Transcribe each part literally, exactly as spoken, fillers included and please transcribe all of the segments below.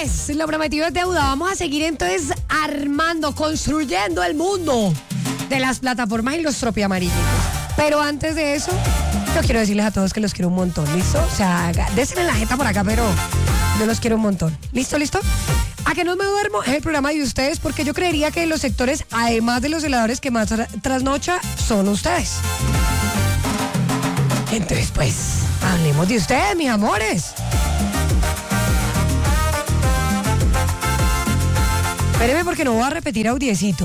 Señores, lo prometido es deuda. Vamos a seguir entonces armando, construyendo el mundo de las plataformas y los tropiamarillos. Pero antes de eso, yo quiero decirles a todos que los quiero un montón, ¿listo? O sea, désenme la jeta por acá, pero yo los quiero un montón. ¿Listo, listo? A que no me duermo es el programa de ustedes, porque yo creería que los sectores, además de los heladores que más tra- trasnocha, son ustedes. Entonces, pues, hablemos de ustedes, mis amores. Espéreme porque no voy a repetir audiecito.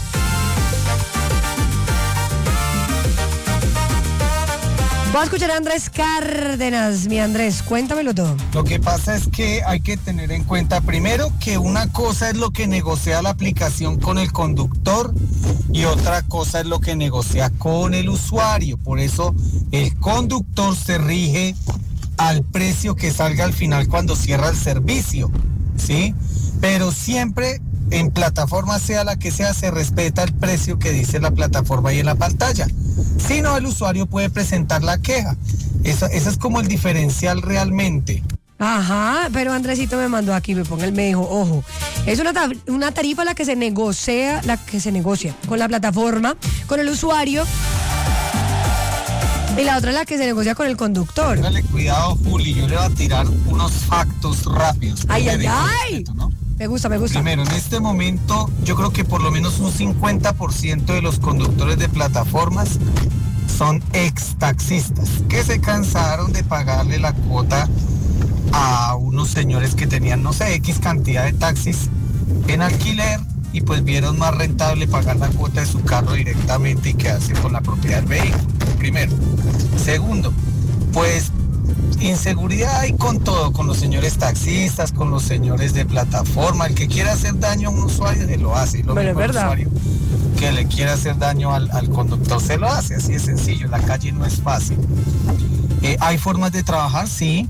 Voy a escuchar a Andrés Cárdenas. Mi Andrés, cuéntamelo todo. Lo que pasa es que hay que tener en cuenta primero que una cosa es lo que negocia la aplicación con el conductor y otra cosa es lo que negocia con el usuario. Por eso el conductor se rige al precio que salga al final cuando cierra el servicio, ¿sí? Pero siempre en plataforma, sea la que sea, se respeta el precio que dice la plataforma ahí en la pantalla. Si no, el usuario puede presentar la queja. Eso, eso es como el diferencial realmente. Ajá, pero Andresito me mandó aquí, me ponga, él me dijo, ojo, es una, tar- una tarifa la que se negocia, la que se negocia con la plataforma, con el usuario, y la otra es la que se negocia con el conductor. Póngale cuidado, Juli, yo le voy a tirar unos factos rápidos. Ay, ay, ay. Respeto, ¿no? Me gusta, me gusta. Primero, en este momento, yo creo que por lo menos un cincuenta por ciento de los conductores de plataformas son ex taxistas que se cansaron de pagarle la cuota a unos señores que tenían, no sé, X cantidad de taxis en alquiler y pues vieron más rentable pagar la cuota de su carro directamente y quedarse con la propiedad del vehículo. Primero. Segundo, pues inseguridad hay con todo, con los señores taxistas, con los señores de plataforma. El que quiera hacer daño a un usuario, se lo hace. Lo Pero mismo es el verdad. usuario que le quiera hacer daño al, al conductor, se lo hace. Así de sencillo. La calle no es fácil. Eh, ¿Hay formas de trabajar? Sí.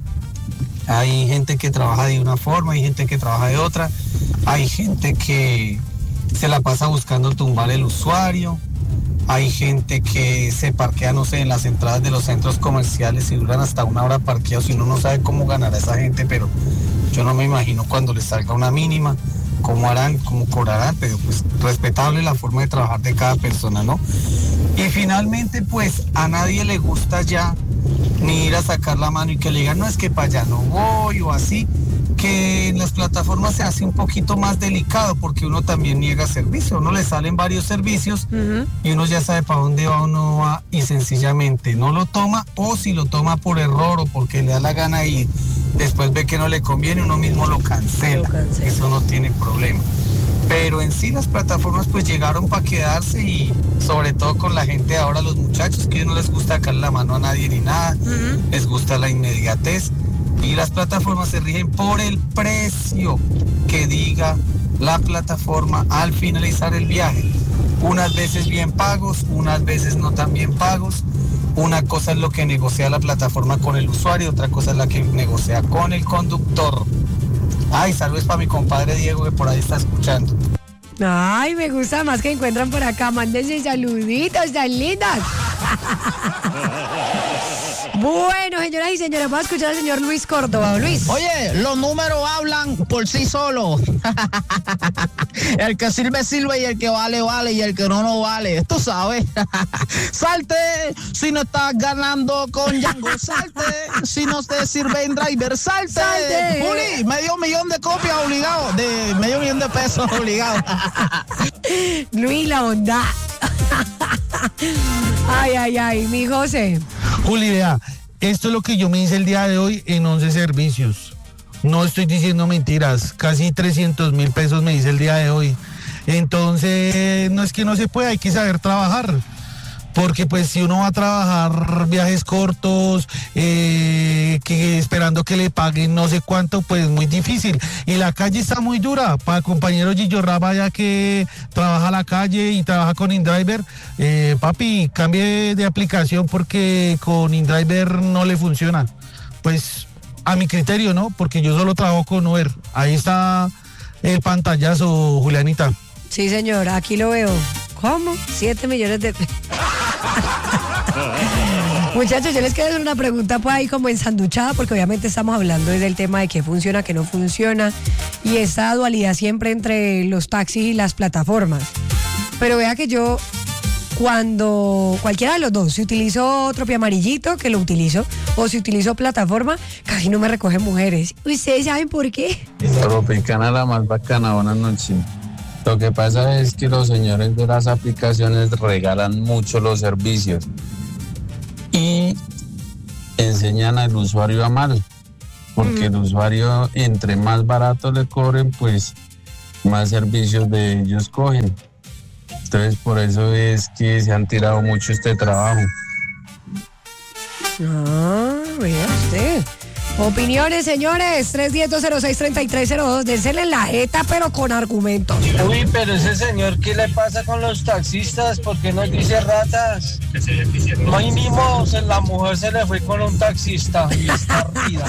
Hay gente que trabaja de una forma, hay gente que trabaja de otra. Hay gente que se la pasa buscando tumbar el usuario. Hay gente que se parquea, no sé, en las entradas de los centros comerciales y duran hasta una hora parqueados y uno no sabe cómo ganará esa gente, pero yo no me imagino cuando les salga una mínima, cómo harán, cómo cobrarán, pero pues respetable la forma de trabajar de cada persona, ¿no? Y finalmente, pues a nadie le gusta ya ni ir a sacar la mano y que le digan, no, es que para allá no voy o así, que en las plataformas se hace un poquito más delicado porque uno también niega servicio, uno le salen varios servicios uh-huh. y uno ya sabe para dónde va o no va y sencillamente no lo toma, o si lo toma por error o porque le da la gana y después ve que no le conviene, uno mismo lo cancela, lo cancela. Eso no tiene problema. Pero en sí las plataformas pues llegaron para quedarse y sobre todo con la gente de ahora, los muchachos que no les gusta sacar la mano a nadie ni nada, uh-huh. les gusta la inmediatez. Y las plataformas se rigen por el precio que diga la plataforma al finalizar el viaje. Unas veces bien pagos, unas veces no tan bien pagos. Una cosa es lo que negocia la plataforma con el usuario, otra cosa es la que negocia con el conductor. Ay, saludos para mi compadre Diego que por ahí está escuchando. Ay, me gusta más que encuentran por acá. Mándense saluditos tan lindas. Bueno, señoras y señores, vamos a escuchar al señor Luis Córdoba. Luis. Oye, los números hablan por sí solos. El que sirve, sirve, y el que vale, vale, y el que no, no vale. Tú sabes. Salte si no estás ganando con Django. Salte si no te sirve en driver. Salte. Salte. Juli, medio millón de copias obligado. De medio millón de pesos obligado. Luis, la bondad. Ay, ay, ay, mi José. Juli, vea, esto es lo que yo me hice el día de hoy en once servicios. No estoy diciendo mentiras, casi trescientos mil pesos me hice el día de hoy. Entonces, no es que no se pueda, hay que saber trabajar. Porque pues si uno va a trabajar viajes cortos, eh, que esperando que le paguen no sé cuánto, pues es muy difícil. Y la calle está muy dura. Para el compañero Gillo Raba, ya que trabaja la calle y trabaja con InDriver, eh, papi, cambie de aplicación porque con InDriver no le funciona. Pues a mi criterio, ¿no? Porque yo solo trabajo con Uber. Ahí está el pantallazo, Julianita. Sí, señor, aquí lo veo. ¿Cómo? Siete millones de pesos. Muchachos, yo les quiero hacer una pregunta pues ahí como ensanduchada, porque obviamente estamos hablando del tema de qué funciona, qué no funciona, y esa dualidad siempre entre los taxis y las plataformas. Pero vea que yo, cuando cualquiera de los dos, si utilizo Tropi Amarillito, que lo utilizo, o si utilizo plataforma, casi no me recogen mujeres. ¿Ustedes saben por qué? Tropicana la más bacana, buenas noches. Lo que pasa es que los señores de las aplicaciones regalan mucho los servicios y enseñan al usuario a mal, porque mm. el usuario, entre más barato le cobren, pues más servicios de ellos cogen. Entonces por eso es que se han tirado mucho este trabajo. Ah, vea usted. Opiniones, señores, tres uno cero, cero seis, tres tres cero dos, dénsele en la jeta, pero con argumentos. Uy, pero ese señor, ¿qué le pasa con los taxistas? ¿Por qué nos dice ratas? No hay ni modo, la mujer se le fue con un taxista y está ardida.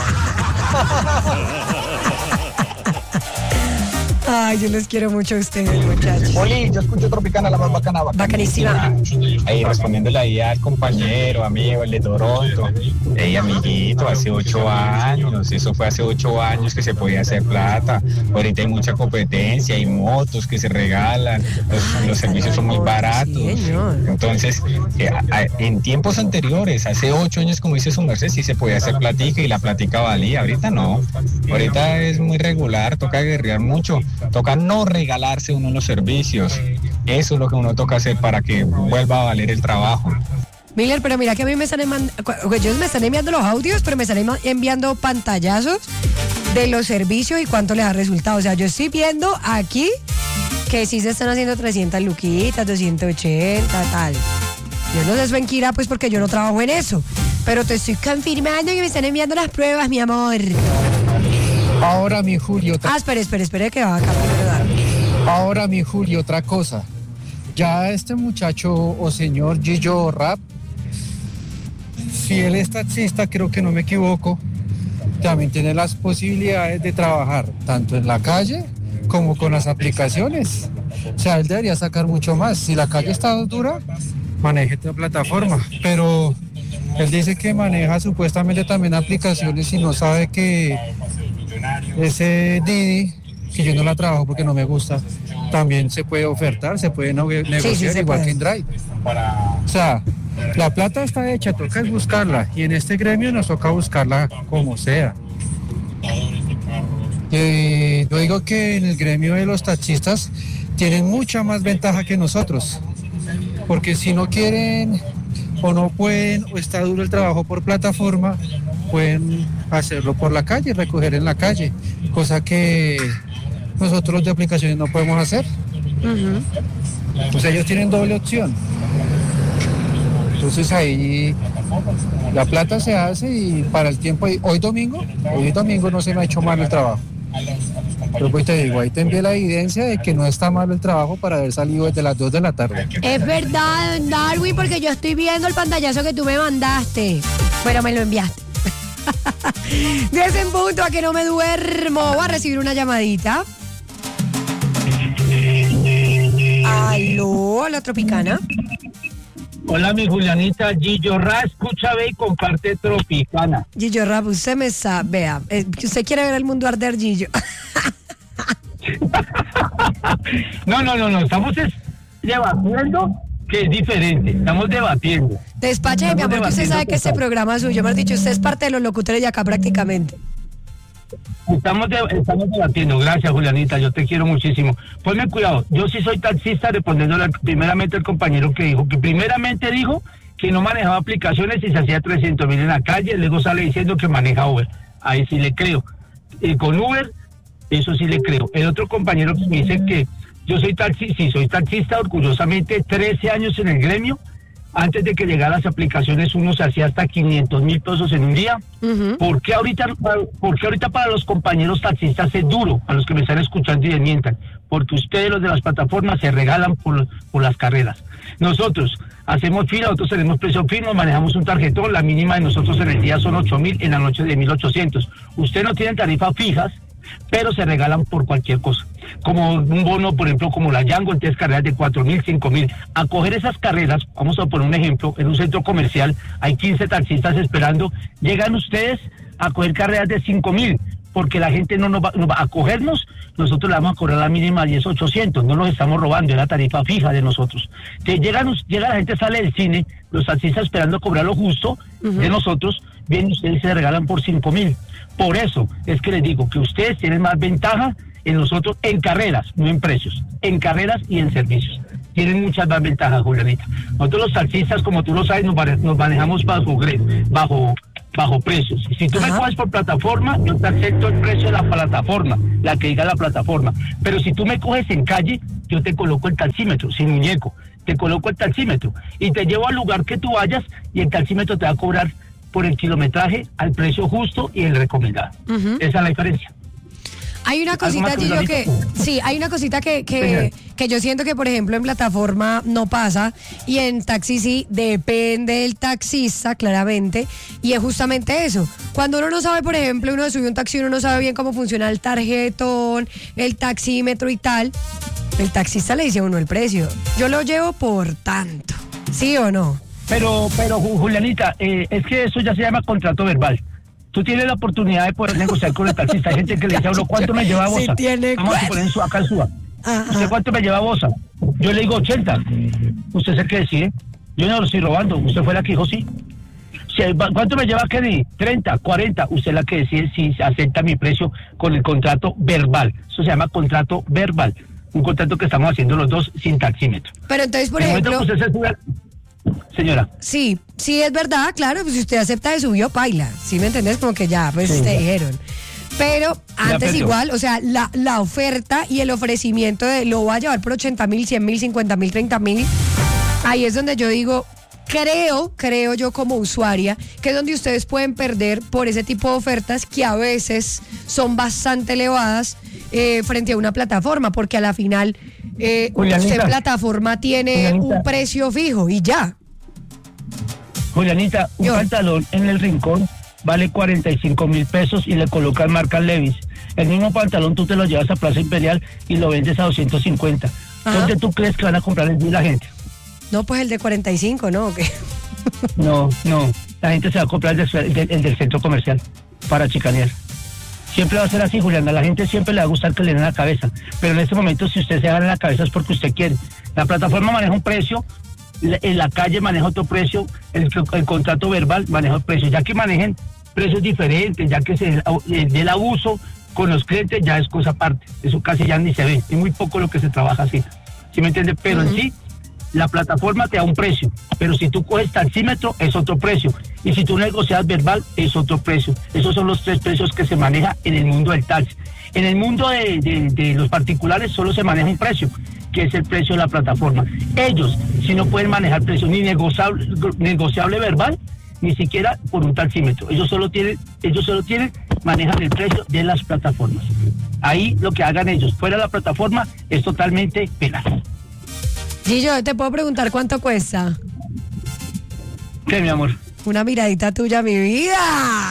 Ay, yo les quiero mucho a ustedes, muchachos. Oli, yo escucho Tropicana, la más bacana. Bacanísima. Ahí respondiéndole ahí al compañero, amigo, el de Toronto. Ey, amiguito, hace ocho años, eso fue hace ocho años que se podía hacer plata. Ahorita hay mucha competencia, hay motos que se regalan, los, los servicios son muy baratos. Entonces, eh, a, en tiempos anteriores, hace ocho años, como dice su merced, sí se podía hacer platica y la platica valía. Ahorita no. Ahorita es muy regular, toca guerrear mucho. Toca no regalarse uno los servicios. Eso es lo que uno toca hacer para que vuelva a valer el trabajo. Miller, pero mira que a mí me están, eman- ellos me están enviando los audios, pero me están enviando pantallazos de los servicios y cuánto les ha resultado. O sea, yo estoy viendo aquí que sí se están haciendo trescientas luquitas, doscientos ochenta, tal. Yo no sé, es mentira, pues, porque yo no trabajo en eso. Pero te estoy confirmando que me están enviando las pruebas, mi amor. Ahora, mi Julio... Ah, espere, espere, espere que va acá primero dar. Ahora, mi Julio, otra cosa. Ya este muchacho o señor Gillo Rap, si él es taxista, creo que no me equivoco, también tiene las posibilidades de trabajar tanto en la calle como con las aplicaciones. O sea, él debería sacar mucho más. Si la calle está dura, maneje otra plataforma. Pero él dice que maneja supuestamente también aplicaciones y no sabe que ese Didi, que yo no la trabajo porque no me gusta, también se puede ofertar, se puede negociar, sí, sí, se igual puede. Que en Drive. O sea, la plata está hecha, toca es buscarla, y en este gremio nos toca buscarla como sea. Eh, yo digo que en el gremio de los taxistas tienen mucha más ventaja que nosotros, porque si no quieren o no pueden, o está duro el trabajo por plataforma, pueden hacerlo por la calle, recoger en la calle, cosa que nosotros los de aplicaciones no podemos hacer. Uh-huh. Pues ellos tienen doble opción. Entonces ahí la plata se hace y para el tiempo, hoy domingo, hoy domingo no se me ha hecho mal el trabajo. Pero pues te digo, ahí te envié la evidencia de que no está mal el trabajo para haber salido desde las dos de la tarde. Es verdad, Darwin, porque yo estoy viendo el pantallazo que tú me mandaste. Bueno, me lo enviaste. diez en punto, a que no me duermo. Voy a recibir una llamadita. Aló, la Tropicana. Hola, mi Julianita. Gillo Ra, escucha, ve y comparte Tropicana. Gillo Ra, usted me sabe, vea, eh, usted quiere ver el mundo arder, Gillo. no, no, no, no, estamos es debatiendo que es diferente, estamos debatiendo. Despache, mi amor, que usted sabe que este programa es suyo, me ha dicho, usted es parte de los locutores de acá prácticamente. Estamos, de, estamos debatiendo, gracias Julianita, yo te quiero muchísimo. Ponme cuidado, yo sí soy taxista, respondiendo primeramente al compañero que dijo, que primeramente dijo que no manejaba aplicaciones y se hacía trescientos mil en la calle, luego sale diciendo que maneja Uber, ahí sí le creo. Y con Uber, eso sí le creo. El otro compañero que me dice que yo soy taxista, sí, soy taxista orgullosamente, trece años en el gremio. Antes de que llegaran las aplicaciones uno se hacía hasta quinientos mil pesos en un día. Uh-huh. ¿Por qué ahorita, por qué ahorita para los compañeros taxistas es duro, a los que me están escuchando y desmientan? Porque ustedes, los de las plataformas, se regalan por, por las carreras. Nosotros hacemos fila, nosotros tenemos precio firme, manejamos un tarjetón, la mínima de nosotros en el día son ocho mil, en la noche de mil ochocientos. Ustedes no tienen tarifas fijas, pero se regalan por cualquier cosa. como un bono, por ejemplo, como la Yango, entonces carreras de cuatro mil, cinco mil. A coger esas carreras, vamos a poner un ejemplo, en un centro comercial hay quince taxistas esperando, llegan ustedes a coger carreras de cinco mil, porque la gente no nos va, nos va a cogernos, nosotros le vamos a cobrar la mínima diez ochocientos, no nos estamos robando, es la tarifa fija de nosotros. Entonces llegan, llega la gente, sale del cine, los taxistas esperando cobrar lo justo uh-huh. de nosotros, vienen ustedes y se regalan por cinco mil. Por eso es que les digo que ustedes tienen más ventaja en nosotros en carreras, no en precios, en carreras y en servicios. Tienen muchas más ventajas, Julianita. Nosotros los taxistas, como tú lo sabes, nos, nos manejamos bajo, bajo, bajo precios. Si tú Ajá. me coges por plataforma, yo te acepto el precio de la plataforma, la que diga la plataforma. Pero si tú me coges en calle, yo te coloco el taxímetro, sin muñeco. Te coloco el taxímetro y te llevo al lugar que tú vayas y el taxímetro te va a cobrar por el kilometraje al precio justo y el recomendado. Uh-huh. Esa es la diferencia. Hay una cosita, Gillo, que sí, hay una cosita que, que, que yo siento que, por ejemplo, en plataforma no pasa y en taxi sí, depende del taxista, claramente, y es justamente eso. Cuando uno no sabe, por ejemplo, uno sube un taxi y uno no sabe bien cómo funciona el tarjetón, el taxímetro y tal, el taxista le dice a uno el precio. Yo lo llevo por tanto, ¿sí o no? Pero, pero Julianita, eh, es que eso ya se llama contrato verbal. Tú tienes la oportunidad de poder negociar con el taxista. Hay gente que le dice a uno, ¿cuánto me lleva a Bosa? Sí, vamos a poner en su, acá en Suba. ¿Usted cuánto me lleva a Bosa? Yo le digo ochenta. Usted es el que decide. Yo no lo estoy robando. Usted fue la que dijo sí. Si, ¿cuánto me lleva a Kennedy? treinta, cuarenta. Usted es la que decide si acepta mi precio con el contrato verbal. Eso se llama contrato verbal. Un contrato que estamos haciendo los dos sin taxímetro. Pero entonces, por ejemplo... Usted se sube... Señora. Sí, sí es verdad, claro, pues si usted acepta de subió, paila, ¿sí me entendés? Como que ya, pues sí, te ya. dijeron. Pero antes igual, o sea, la, la oferta y el ofrecimiento de lo va a llevar por ochenta mil, cien mil, cincuenta mil, treinta mil, ahí es donde yo digo, creo, creo yo como usuaria, que es donde ustedes pueden perder por ese tipo de ofertas que a veces son bastante elevadas eh, frente a una plataforma, porque a la final... Eh, usted plataforma tiene Julianita. un precio fijo y ya. Julianita, un Yo. pantalón en el Rincón vale cuarenta y cinco mil pesos y le colocan marca Levi's. El mismo pantalón tú te lo llevas a Plaza Imperial y lo vendes a doscientos cincuenta. Ajá. ¿Dónde tú crees que van a comprar el la gente? No, pues el de cuarenta y cinco, ¿no? ¿O qué? No, no. La gente se va a comprar el, del, el, el del centro comercial para chicanear. Siempre va a ser así, Juliana. A la gente siempre le va a gustar que le den la cabeza. Pero en este momento, si usted se gana la cabeza es porque usted quiere. La plataforma maneja un precio, en la calle maneja otro precio, el, el contrato verbal maneja otro precio. Ya que manejen precios diferentes, ya que se dé el abuso con los clientes, ya es cosa aparte. Eso casi ya ni se ve. Es muy poco lo que se trabaja así. ¿Sí me entiende? Pero uh-huh. en sí, la plataforma te da un precio, pero si tú coges taxímetro es otro precio, y si tú negocias verbal es otro precio. Esos son los tres precios que se maneja en el mundo del taxi. En el mundo de, de, de los particulares solo se maneja un precio, que es el precio de la plataforma. Ellos, si no pueden manejar precio ni negociable, negociable verbal, ni siquiera por un taxímetro. Ellos solo tienen, ellos solo tienen, manejan el precio de las plataformas. Ahí lo que hagan ellos fuera de la plataforma es totalmente penal. Gillo, ¿te puedo preguntar cuánto cuesta? ¿Qué, mi amor? Una miradita tuya, mi vida.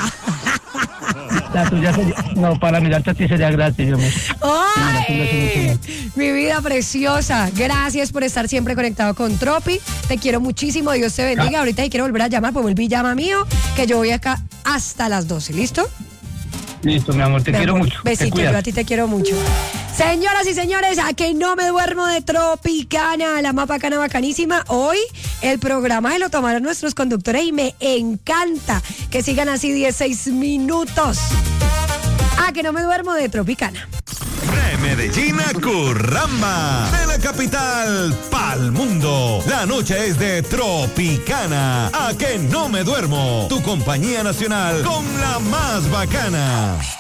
La tuya sería, no, para mirarte a ti sería gratis, mi amor. ¡Ay! Mi vida preciosa. Gracias por estar siempre conectado con Tropi. Te quiero muchísimo, Dios te bendiga. Ahorita si quiero volver a llamar, pues vuelve y llama mío, que yo voy acá hasta las doce, ¿listo? Listo, mi amor, te mi quiero amor. mucho. Besito, yo a ti te quiero mucho. Señoras y señores, a que no me duermo de Tropicana, la más bacana, bacanísima. Hoy el programa se lo tomaron nuestros conductores y me encanta que sigan así dieciséis minutos. A que no me duermo de Tropicana. De Medellín a Curramba, de la capital pa'l mundo. La noche es de Tropicana. A que no me duermo, tu compañía nacional con la más bacana.